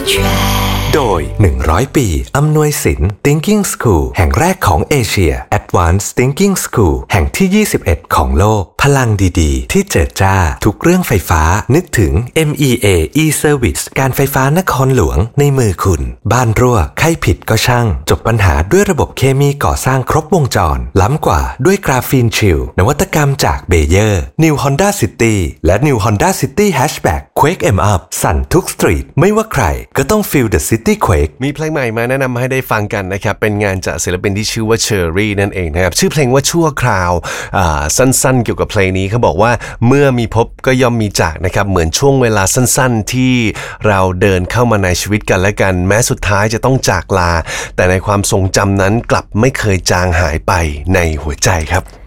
โดย100 ปีอำนวยสิน Thinking School แห่งแรกของเอเชีย Advanced Thinking School แห่งที่21ของโลกพลังดีๆที่เจิดจ้าทุกเรื่องไฟฟ้านึกถึง MEA e-Service การไฟฟ้านครหลวงในมือคุณบ้านรั่วไข้ผิดก็ช่างจบปัญหาด้วยระบบเคมีก่อสร้างครบวงจรล้ำกว่าด้วยกราฟีนชิลนวัตกรรมจากเบเยอร์ New Honda City และ New Honda City Hatchback Quake em up สั่นทุกสตรีทไม่ว่าใครก็ต้อง Feel the City Quake มีเพลงใหม่มาแนะนำให้ได้ฟังกันนะครับเป็นงานจากศิลปินที่ชื่อว่าเชอรี่นั่นเองนะครับชื่อเพลงว่าชั่วคราวสั้นๆเกี่ยวกับเพลงนี้เขาบอกว่าเมื่อมีพบก็ย่อมมีจากนะครับเหมือนช่วงเวลาสั้นๆที่เราเดินเข้ามาในชีวิตกันและกันแม้สุดท้ายจะต้องจากลาแต่ในความทรงจำนั้นกลับไม่เคยจางหายไปในหัวใจครับ